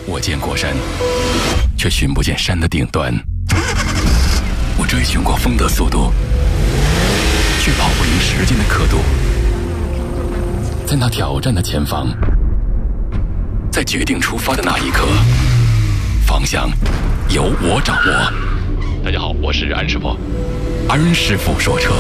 我见过山，却寻不见山的顶端。我追寻过风的速度，却跑不赢时间的刻度。在那挑战的前方，在决定出发的那一刻，方向由我掌握。大家好，我是安师傅，安师傅说车。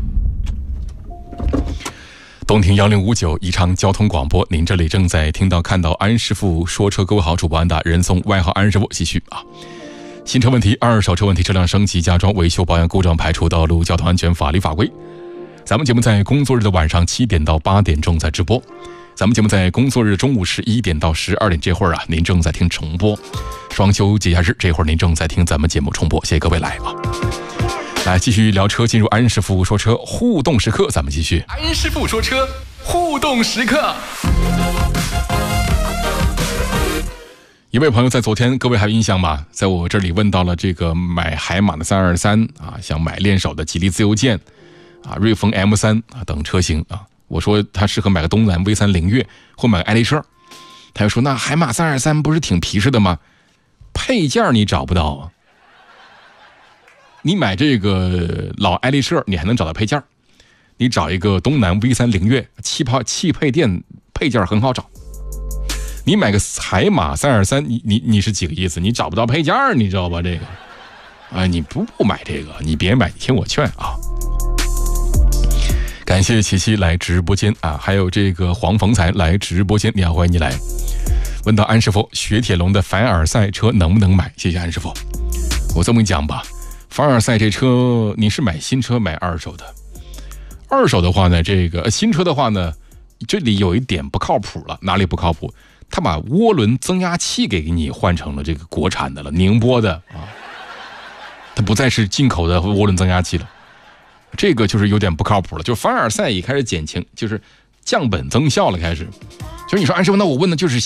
东听1059宜昌交通广播，您这里正在听到看到安师傅说车。各位好，主播安达，人送外号安师傅。继续啊，新车问题、二手车问题、车辆升级、加装、维修保养、故障排除、道路交通安全、法律法规。咱们节目在工作日的晚上7点到8点正在直播，咱们节目在工作日中午11点到12点这会儿啊，您正在听重播。双休节假日这会儿您正在听咱们节目重播，谢谢各位来啊。来继续聊车，进入安师傅说车互动时刻，咱们继续安师傅说车互动时刻。一位朋友在昨天，各位还有印象吗？在我这里问到了这个买海马的323啊，想买练手的吉利自由舰啊、瑞风 M3啊等车型啊，我说他适合买个东南 V3 凌越或买个爱丽舍，他又说那海马323不是挺皮实的吗？配件你找不到啊。你买这个老爱丽舍，你还能找到配件；你找一个东南 V3 凌越汽配店配件很好找。你买个海马323，你是几个意思？你找不到配件，你知道吧？这个，啊，你不买这个，你别买，你听我劝啊。感谢琪琪来直播间啊，还有这个黄逢才来直播间，你好，欢迎你来。问到安师傅，雪铁龙的凡尔赛车能不能买？谢谢安师傅。我这么跟你讲吧。凡尔赛这车，你是买新车买二手的？二手的话呢，这个新车的话呢，这里有一点不靠谱了。哪里不靠谱？他把涡轮增压器给你换成了这个国产的了，宁波的啊，它不再是进口的涡轮增压器了。这个就是有点不靠谱了。就凡尔赛也开始减轻，就是降本增效了，开始。就是你说安师傅，那我问的就是